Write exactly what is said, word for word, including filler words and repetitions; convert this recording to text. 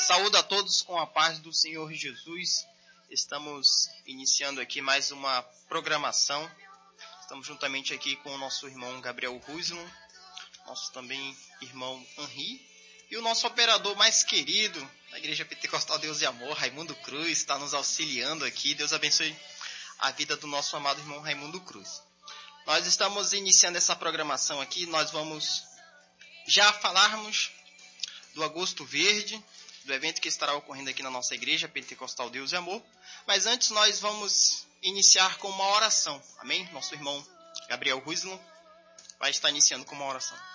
Saúdo a todos com a paz do Senhor Jesus. Estamos iniciando aqui mais uma programação. Estamos juntamente aqui com o nosso irmão Gabriel Ruislon, nosso também irmão Henri, e o nosso operador mais querido da Igreja Pentecostal Deus e Amor, Raimundo Cruz, está nos auxiliando aqui. Deus abençoe a vida do nosso amado irmão Raimundo Cruz. Nós estamos iniciando essa programação aqui, nós vamos já falarmos do Agosto Verde, do evento que estará ocorrendo aqui na nossa Igreja Pentecostal Deus e Amor. Mas antes nós vamos iniciar com uma oração, amém? Nosso irmão Gabriel Ruislon vai estar iniciando com uma oração.